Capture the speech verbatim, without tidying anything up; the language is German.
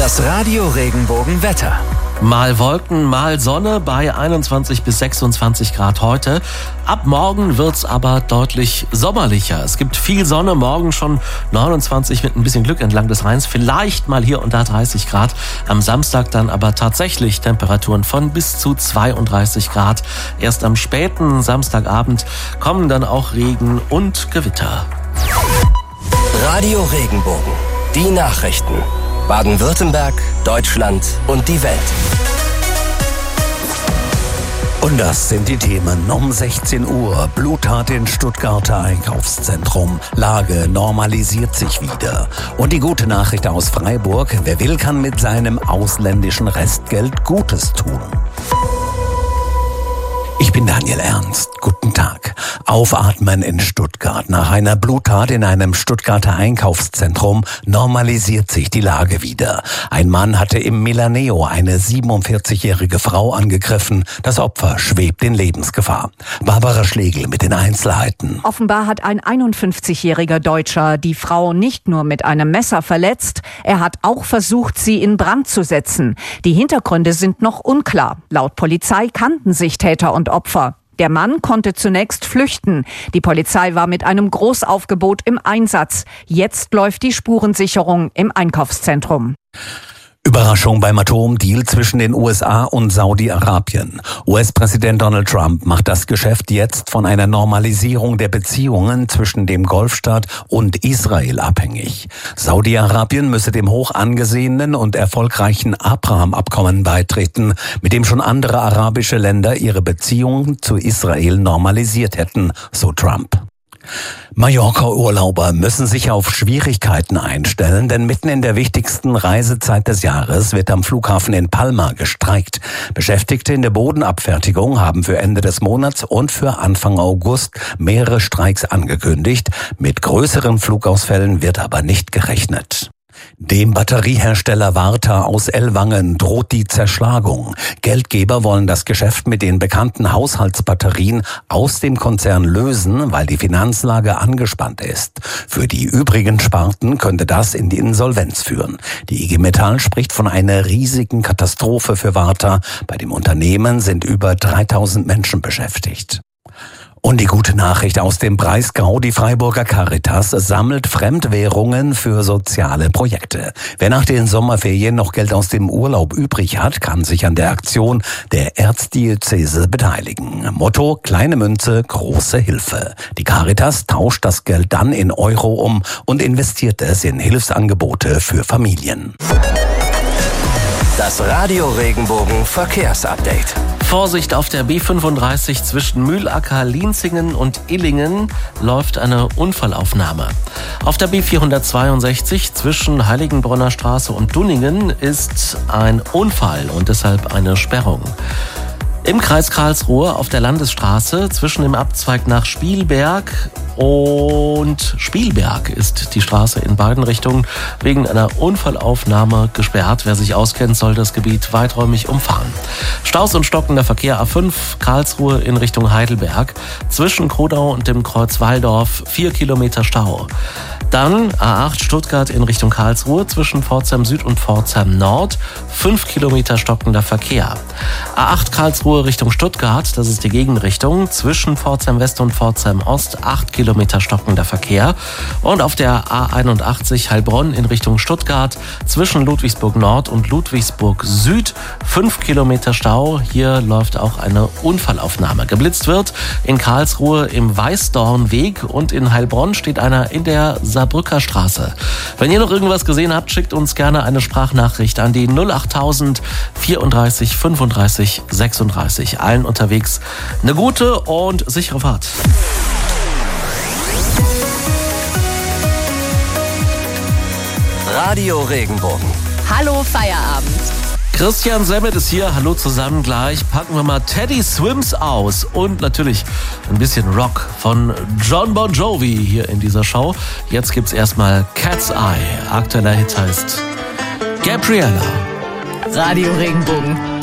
Das Radio Regenbogen-Wetter. Mal Wolken, mal Sonne bei einundzwanzig bis sechsundzwanzig Grad heute. Ab morgen wird's aber deutlich sommerlicher. Es gibt viel Sonne, morgen schon neunundzwanzig mit ein bisschen Glück entlang des Rheins. Vielleicht mal hier und da dreißig Grad. Am Samstag dann aber tatsächlich Temperaturen von bis zu zweiunddreißig Grad. Erst am späten Samstagabend kommen dann auch Regen und Gewitter. Radio Regenbogen. Die Nachrichten. Baden-Württemberg, Deutschland und die Welt. Und das sind die Themen um sechzehn Uhr. Bluttat in Stuttgarter Einkaufszentrum. Lage normalisiert sich wieder. Und die gute Nachricht aus Freiburg. Wer will, kann mit seinem ausländischen Restgeld Gutes tun. Ich bin Daniel Ernst. Guten Tag. Aufatmen in Stuttgart. Nach einer Bluttat in einem Stuttgarter Einkaufszentrum normalisiert sich die Lage wieder. Ein Mann hatte im Milaneo eine siebenundvierzigjährige Frau angegriffen. Das Opfer schwebt in Lebensgefahr. Barbara Schlegel mit den Einzelheiten. Offenbar hat ein einundfünfzigjähriger Deutscher die Frau nicht nur mit einem Messer verletzt, er hat auch versucht, sie in Brand zu setzen. Die Hintergründe sind noch unklar. Laut Polizei kannten sich Täter und Opfer. Der Mann konnte zunächst flüchten. Die Polizei war mit einem Großaufgebot im Einsatz. Jetzt läuft die Spurensicherung im Einkaufszentrum. Überraschung beim Atomdeal zwischen den U S A und Saudi-Arabien. U S-Präsident Donald Trump macht das Geschäft jetzt von einer Normalisierung der Beziehungen zwischen dem Golfstaat und Israel abhängig. Saudi-Arabien müsse dem hoch angesehenen und erfolgreichen Abraham-Abkommen beitreten, mit dem schon andere arabische Länder ihre Beziehungen zu Israel normalisiert hätten, so Trump. Mallorca-Urlauber müssen sich auf Schwierigkeiten einstellen, denn mitten in der wichtigsten Reisezeit des Jahres wird am Flughafen in Palma gestreikt. Beschäftigte in der Bodenabfertigung haben für Ende des Monats und für Anfang August mehrere Streiks angekündigt. Mit größeren Flugausfällen wird aber nicht gerechnet. Dem Batteriehersteller Varta aus Ellwangen droht die Zerschlagung. Geldgeber wollen das Geschäft mit den bekannten Haushaltsbatterien aus dem Konzern lösen, weil die Finanzlage angespannt ist. Für die übrigen Sparten könnte das in die Insolvenz führen. Die I G Metall spricht von einer riesigen Katastrophe für Varta. Bei dem Unternehmen sind über dreitausend Menschen beschäftigt. Und die gute Nachricht aus dem Breisgau, die Freiburger Caritas sammelt Fremdwährungen für soziale Projekte. Wer nach den Sommerferien noch Geld aus dem Urlaub übrig hat, kann sich an der Aktion der Erzdiözese beteiligen. Motto: kleine Münze, große Hilfe. Die Caritas tauscht das Geld dann in Euro um und investiert es in Hilfsangebote für Familien. Das Radio Regenbogen Verkehrsupdate. Vorsicht auf der B fünfunddreißig zwischen Mühlacker, Lienzingen und Illingen läuft eine Unfallaufnahme. Auf der B vierhundertzweiundsechzig zwischen Heiligenbronner Straße und Dunningen ist ein Unfall und deshalb eine Sperrung. Im Kreis Karlsruhe auf der Landesstraße zwischen dem Abzweig nach Spielberg und Spielberg ist die Straße in beiden Richtungen wegen einer Unfallaufnahme gesperrt. Wer sich auskennt, soll das Gebiet weiträumig umfahren. Staus und stockender Verkehr A fünf Karlsruhe in Richtung Heidelberg. Zwischen Krodau und dem Kreuz Walldorf vier Kilometer Stau. Dann A acht Stuttgart in Richtung Karlsruhe zwischen Pforzheim Süd und Pforzheim Nord. fünf Kilometer stockender Verkehr. A acht Karlsruhe Richtung Stuttgart, das ist die Gegenrichtung. Zwischen Pforzheim West und Pforzheim Ost acht Kilometer stockender Verkehr. Und auf der A einundachtzig Heilbronn in Richtung Stuttgart zwischen Ludwigsburg Nord und Ludwigsburg Süd fünf Kilometer Stau. Hier läuft auch eine Unfallaufnahme. Geblitzt wird in Karlsruhe im Weißdornweg und in Heilbronn steht einer in der Saarbrücker Straße. Wenn ihr noch irgendwas gesehen habt, schickt uns gerne eine Sprachnachricht an die null achttausend vierunddreißig fünfunddreißig sechsunddreißig. Allen unterwegs eine gute und sichere Fahrt. Radio Regenbogen. Hallo Feierabend. Christian Semmet ist hier. Hallo zusammen. Gleich packen wir mal Teddy Swims aus und natürlich ein bisschen Rock von John Bon Jovi hier in dieser Show. Jetzt gibt's erstmal Cat's Eye. Aktueller Hit heißt Gabriella. Radio Regenbogen.